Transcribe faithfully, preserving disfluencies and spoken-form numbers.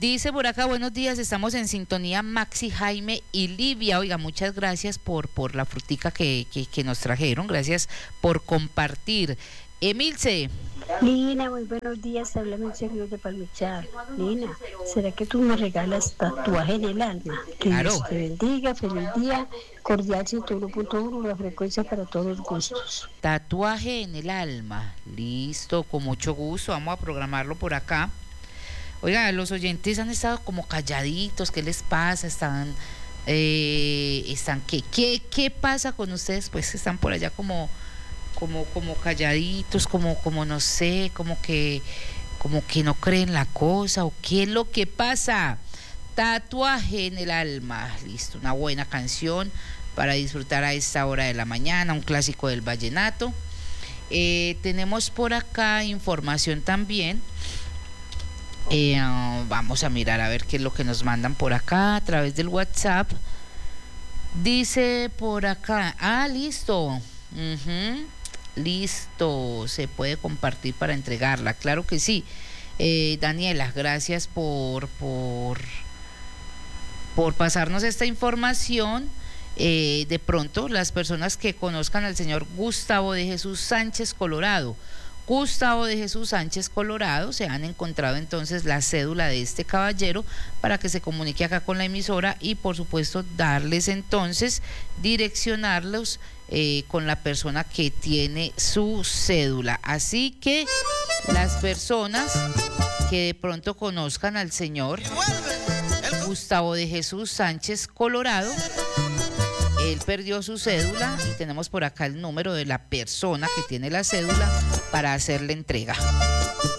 Dice por acá, buenos días, estamos en sintonía Maxi, Jaime y Livia. Oiga, muchas gracias por, por la frutica que, que, que nos trajeron, gracias por compartir. Emilce. Lina, muy buenos días, habla Emilce de Palmichal. Lina, ¿será que tú me regalas tatuaje en el alma? Que Claro. Dios te bendiga, feliz día, cordial ciento uno punto uno, la frecuencia para todos los gustos. Tatuaje en el alma, listo, con mucho gusto, vamos a programarlo por acá. Oiga, los oyentes han estado como calladitos, ¿qué les pasa? Están, eh, están, ¿qué, qué, qué pasa con ustedes? Pues están por allá como, como, como calladitos, como, como no sé, como que, como que no creen la cosa, o qué es lo que pasa. Tatuaje en el alma, listo, una buena canción para disfrutar a esta hora de la mañana, un clásico del vallenato. Eh, tenemos por acá información también. Eh, uh, vamos a mirar a ver qué es lo que nos mandan por acá a través del WhatsApp. Dice por acá, ah, listo, uh-huh. Listo, se puede compartir para entregarla, claro que sí. eh, Daniela, gracias por por por pasarnos esta información. Eh, de pronto las personas que conozcan al señor Gustavo de Jesús Sánchez Colorado, Gustavo de Jesús Sánchez Colorado, se han encontrado entonces la cédula de este caballero para que se comunique acá con la emisora y por supuesto darles entonces, direccionarlos eh, con la persona que tiene su cédula. Así que las personas que de pronto conozcan al señor Gustavo de Jesús Sánchez Colorado, él perdió su cédula y tenemos por acá el número de la persona que tiene la cédula para hacerle entrega.